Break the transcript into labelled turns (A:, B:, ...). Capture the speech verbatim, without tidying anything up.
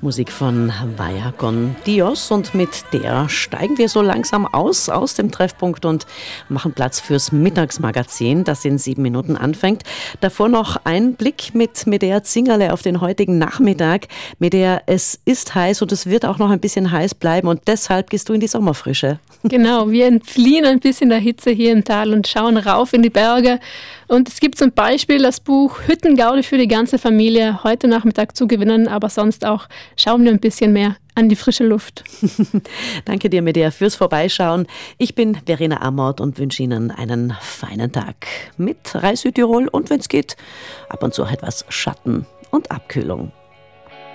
A: Musik von Vaya con Dios, und mit der steigen wir so langsam aus, aus dem Treffpunkt und machen Platz fürs Mittagsmagazin, das in sieben Minuten anfängt. Davor noch ein Blick mit Medea Zingerle auf den heutigen Nachmittag. Medea, es ist heiß und es wird auch noch ein bisschen heiß bleiben, und deshalb gehst du in die Sommerfrische.
B: Genau, wir entfliehen ein bisschen der Hitze hier im Tal und schauen rauf in die Berge. Und es gibt zum Beispiel das Buch Hüttengaudi für die ganze Familie heute Nachmittag zu gewinnen, aber sonst auch schauen wir ein bisschen mehr an die frische Luft.
A: Danke dir, Medea, fürs Vorbeischauen. Ich bin Verena Amort und wünsche Ihnen einen feinen Tag mit Reis Südtirol und, wenn es geht, ab und zu etwas Schatten und Abkühlung.